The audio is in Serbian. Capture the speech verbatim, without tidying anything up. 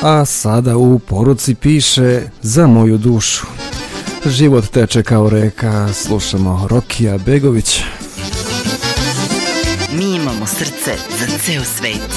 A sada u poruci piše za moju dušu. Život teče kao reka, slušamo Rokija Begovića. Mi imamo srce za ceo svet.